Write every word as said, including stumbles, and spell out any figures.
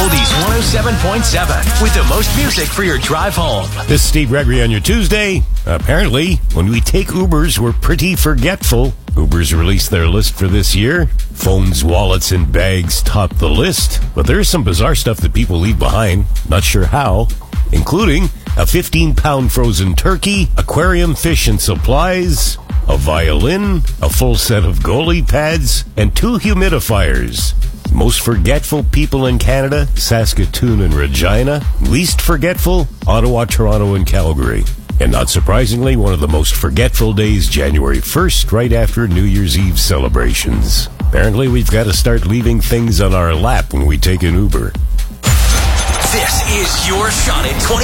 Oldies one oh seven point seven with the most music for your drive home. This is Steve Gregory on your Tuesday. Apparently, when we take Ubers, we're pretty forgetful. Uber's released their list for this year. Phones, wallets, and bags top the list. But there's some bizarre stuff that people leave behind. Not sure how. Including a fifteen-pound frozen turkey, aquarium fish and supplies, a violin, a full set of goalie pads, and two humidifiers. Most forgetful people in Canada, Saskatoon and Regina. Least forgetful, Ottawa, Toronto, and Calgary. And not surprisingly, one of the most forgetful days, January first, right after New Year's Eve celebrations. Apparently, we've got to start leaving things on our lap when we take an Uber. This is your shot at twenty